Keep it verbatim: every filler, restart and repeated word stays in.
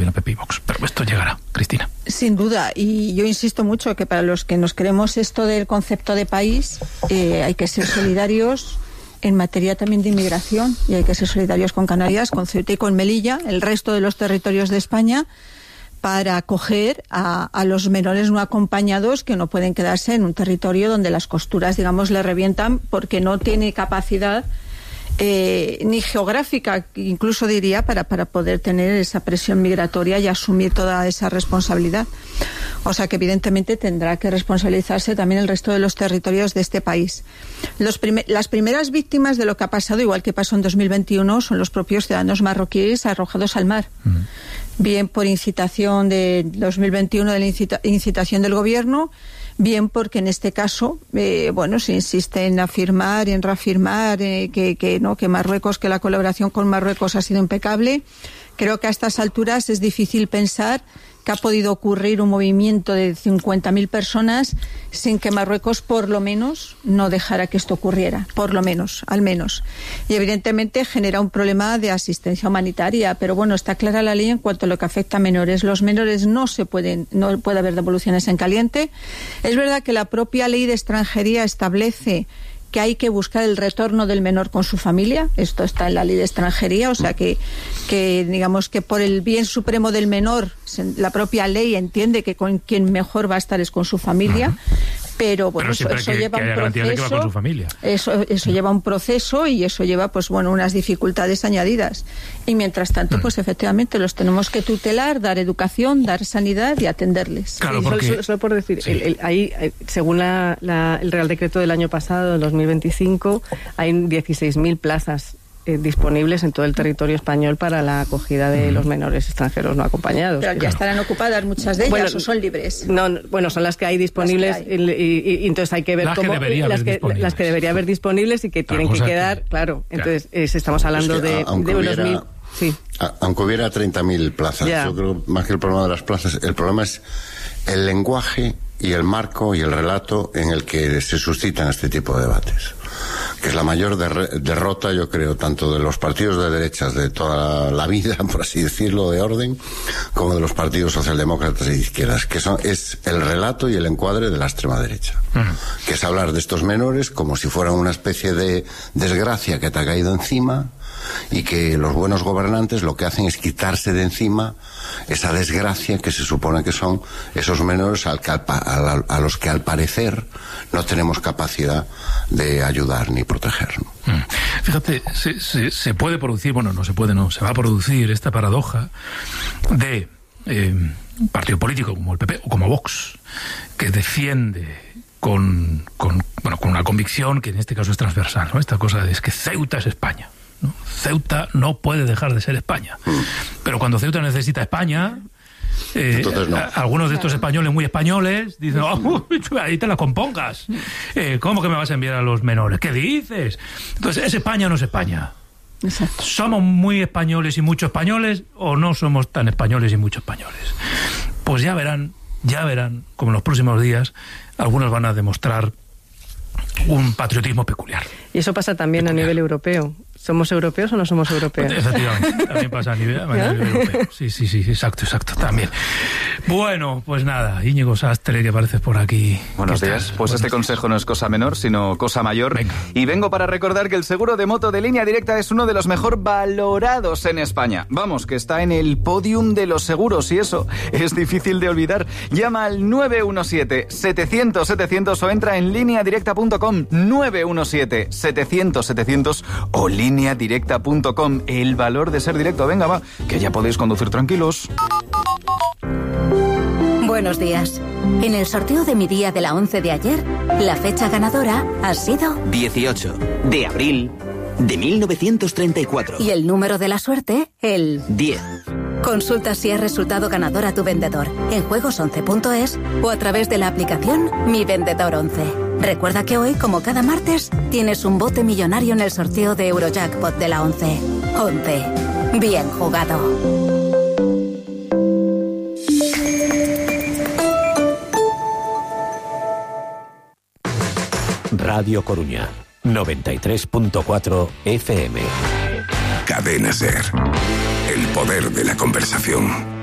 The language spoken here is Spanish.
gobierno P P y Vox. Pero esto llegará, Cristina. Sin duda, y yo insisto mucho que para los que nos creemos esto del concepto de país, eh, hay que ser solidarios en materia también de inmigración, y hay que ser solidarios con Canarias, con Ceuta y con Melilla, el resto de los territorios de España, para acoger a, a los menores no acompañados que no pueden quedarse en un territorio donde las costuras, digamos, le revientan porque no tiene capacidad eh, ni geográfica, incluso diría, para, para poder tener esa presión migratoria y asumir toda esa responsabilidad. O sea que evidentemente tendrá que responsabilizarse también el resto de los territorios de este país. Los prime- las primeras víctimas de lo que ha pasado, igual que pasó en dos mil veintiuno, son los propios ciudadanos marroquíes arrojados al mar. Mm. Bien por incitación de dos mil veintiuno, de la incita- incitación del gobierno, bien porque en este caso, eh, bueno, se insiste en afirmar, en reafirmar eh, que, que, no, que Marruecos, que la colaboración con Marruecos ha sido impecable. Creo que a estas alturas es difícil pensar que ha podido ocurrir un movimiento de cincuenta mil personas sin que Marruecos, por lo menos, no dejara que esto ocurriera, por lo menos, al menos. Y evidentemente genera un problema de asistencia humanitaria, pero bueno, está clara la ley en cuanto a lo que afecta a menores. Los menores no se pueden, no puede haber devoluciones en caliente. Es verdad que la propia ley de extranjería establece que hay que buscar el retorno del menor con su familia. Esto está en la ley de extranjería, o sea que, que digamos que por el bien supremo del menor, la propia ley entiende que con quien mejor va a estar es con su familia. Uh-huh. Pero bueno, Pero eso, eso que, lleva que un proceso. De que va con su familia. Eso, eso lleva un proceso y eso lleva, pues bueno, unas dificultades añadidas. Y mientras tanto, mm. pues efectivamente los tenemos que tutelar, dar educación, dar sanidad y atenderles. Claro, sí, porque... solo, solo por decir, sí. el, el, ahí, según la, la, el Real Decreto del año pasado, el dos mil veinticinco, hay dieciséis mil plazas Eh, disponibles en todo el territorio español para la acogida de los menores extranjeros no acompañados. Pero ya claro. estarán ocupadas muchas de ellas, bueno, o son libres. No, bueno, son las que hay disponibles que hay. Y, y, y entonces hay que ver las cómo que las, que, las que debería haber disponibles y que tienen que quedar, que, claro. Entonces claro. Eh, estamos hablando es que, de, de unos hubiera, mil. Sí. A, aunque hubiera treinta mil plazas, yeah. yo creo más que el problema de las plazas, el problema es el lenguaje y el marco y el relato en el que se suscitan este tipo de debates, que es la mayor der- derrota, yo creo, tanto de los partidos de derechas de toda la vida, por así decirlo, de orden, como de los partidos socialdemócratas y de izquierdas, que son, es el relato y el encuadre de la extrema derecha, uh-huh. que es hablar de estos menores como si fueran una especie de desgracia que te ha caído encima, y que los buenos gobernantes lo que hacen es quitarse de encima esa desgracia que se supone que son esos menores al que, a, a, a los que al parecer no tenemos capacidad de ayudar ni proteger, ¿no? Mm. Fíjate, se, se, se puede producir, bueno, no se puede, no, se va a producir esta paradoja de eh, un partido político como el P P o como Vox, que defiende con, con, bueno, con una convicción que en este caso es transversal, ¿no? Esta cosa de es que Ceuta es España. ¿no? Ceuta no puede dejar de ser España. Mm. Pero cuando Ceuta necesita España, eh, no. a, algunos de estos españoles muy españoles dicen, oh, ahí te la compongas. Eh, ¿Cómo que me vas a enviar a los menores? ¿Qué dices? Entonces, ¿es España o no es España? Exacto. ¿Somos muy españoles y muchos españoles o no somos tan españoles y muchos españoles? Pues ya verán, ya verán, como en los próximos días, algunos van a demostrar un patriotismo peculiar. Y eso pasa también peculiar. A nivel europeo. ¿Somos europeos o no somos europeos? Efectivamente, también pasa a nivel, a nivel ¿no? europeo. Sí, sí, sí, exacto, exacto, también. Bueno, pues nada, Íñigo Sastre, que apareces por aquí. Buenos días. Pues Buenos este días. Consejo no es cosa menor, sino cosa mayor. Venga. Y vengo para recordar que el seguro de moto de Línea Directa es uno de los mejor valorados en España. Vamos, que está en el podium de los seguros y eso es difícil de olvidar. Llama al nueve uno siete, setecientos, setecientos o entra en línea directa punto com. nueve uno siete, setecientos, setecientos o línea directa punto com. El valor de ser directo. Venga, va, que ya podéis conducir tranquilos. Buenos días. En el sorteo de mi día de la once de ayer, la fecha ganadora ha sido dieciocho de abril de mil novecientos treinta y cuatro. Y el número de la suerte, el diez. Consulta si has resultado ganador a tu vendedor en juegos once punto es o a través de la aplicación Mi Vendedor once. Recuerda que hoy, como cada martes, tienes un bote millonario en el sorteo de Eurojackpot de la once. once. Bien jugado. Radio Coruña, noventa y tres punto cuatro F M. Cadena SER. El poder de la conversación.